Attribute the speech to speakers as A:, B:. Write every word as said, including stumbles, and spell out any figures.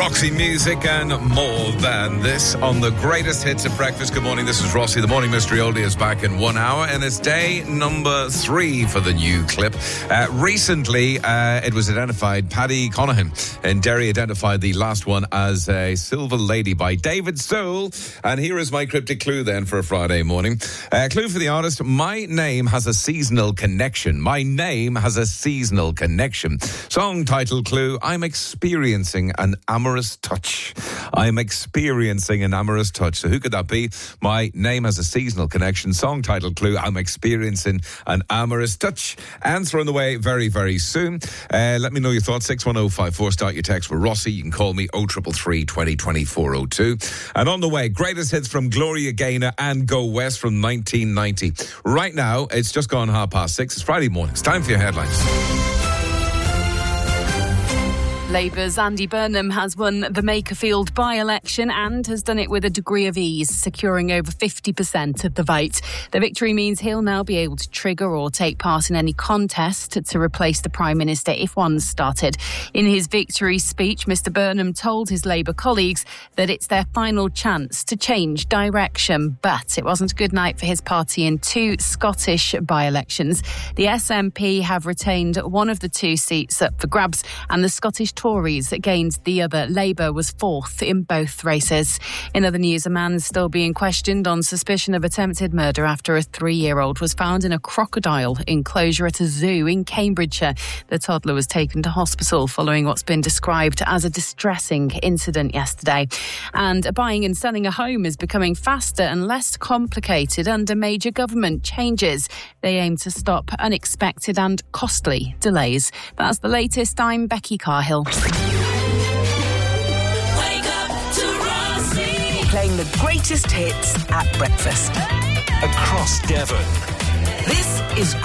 A: Roxy Music and More Than This on the greatest hits of breakfast. Good morning, this is Rossi. The Morning Mystery Oldie is back in one hour and it's day number three for the new clip. Uh, recently, uh, it was identified, Paddy Conaghan in Derry identified the last one as a Silver Lady by David Soul. And here is my cryptic clue then for a Friday morning. Uh, clue for the artist, my name has a seasonal connection. My name has a seasonal connection. Song title clue, I'm experiencing an amorous touch. I'm experiencing an amorous touch. So who could that be? My name has a seasonal connection. Song title clue, I'm experiencing an amorous touch. Answer on the way very, very soon. Uh, let me know your thoughts. six one oh five four. Start your text for Rossi. You can call me oh three three three, two oh two four oh two. And on the way, greatest hits from Gloria Gaynor and Go West from nineteen ninety. Right now, it's just gone half past six. It's Friday morning. It's time for your headlines.
B: Labour's Andy Burnham has won the Makerfield by-election and has done it with a degree of ease, securing over fifty percent of the vote. The victory means he'll now be able to trigger or take part in any contest to replace the Prime Minister if one started. In his victory speech, Mr Burnham told his Labour colleagues that it's their final chance to change direction. But it wasn't a good night for his party in two Scottish by-elections. The S N P have retained one of the two seats up for grabs, and the Scottish Tories gained the other. Labour was fourth in both races. In other news, a man still being questioned on suspicion of attempted murder after a three-year-old was found in a crocodile enclosure at a zoo in Cambridgeshire. The toddler was taken to hospital following what's been described as a distressing incident yesterday. And buying and selling a home is becoming faster and less complicated under major government changes. They aim to stop unexpected and costly delays. That's the latest. I'm Becky Carhill.
C: Wake up to Rossi. Playing the greatest hits at breakfast.
D: Across Devon.
C: This is